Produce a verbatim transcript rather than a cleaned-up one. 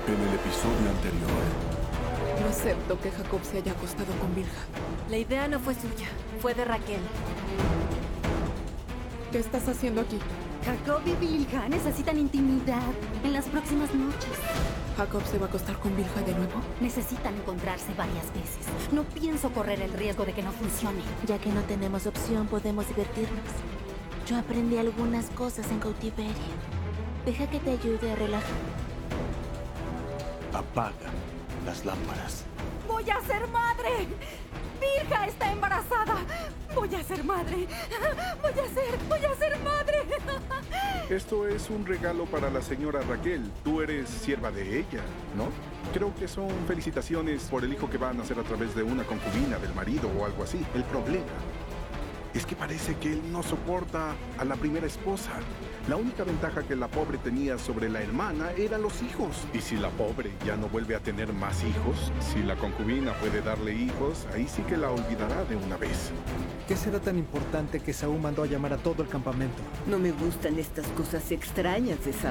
En el episodio anterior. No acepto que Jacob se haya acostado con Bilha. La idea no fue suya, fue de Raquel. ¿Qué estás haciendo aquí? Jacob y Bilha necesitan intimidad en las próximas noches. ¿Jacob se va a acostar con Bilha de nuevo? Necesitan encontrarse varias veces. No pienso correr el riesgo de que no funcione. Ya que no tenemos opción, podemos divertirnos. Yo aprendí algunas cosas en cautiverio. Deja que te ayude a relajar. Apaga las lámparas. ¡Voy a ser madre! ¡Bilha está embarazada! ¡Voy a ser madre! ¡Voy a ser! ¡Voy a ser madre! Esto es un regalo para la señora Raquel. Tú eres sierva de ella, ¿no? Creo que son felicitaciones por el hijo que va a nacer a través de una concubina del marido o algo así. El problema es que parece que él no soporta a la primera esposa. La única ventaja que la pobre tenía sobre la hermana eran los hijos. Y si la pobre ya no vuelve a tener más hijos, si la concubina puede darle hijos, ahí sí que la olvidará de una vez. ¿Qué será tan importante que Saúl mandó a llamar a todo el campamento? No me gustan estas cosas extrañas de Saúl.